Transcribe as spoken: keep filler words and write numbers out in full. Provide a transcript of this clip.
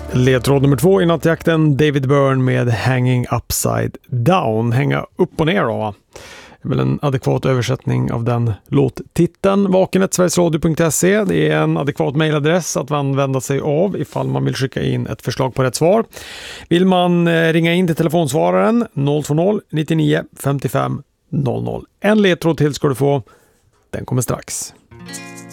Ledtråd nummer två i nattjakten, David Byrne med Hanging Upside Down. Hänga upp och ner då, va? Det är väl en adekvat översättning av den låttiteln. vakenet sverigesradio punkt se. Det är en adekvat mejladress att använda sig av ifall man vill skicka in ett förslag på rätt svar. Vill man ringa in till telefonsvararen noll två noll nittionio femtiofem noll noll. En ledtråd till ska du få. Den kommer strax.